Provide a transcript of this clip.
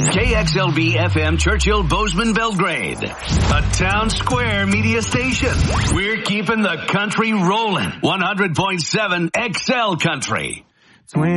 KXLB FM Churchill Bozeman Belgrade. A town square media station. We're keeping the country rolling. 100.7 XL Country.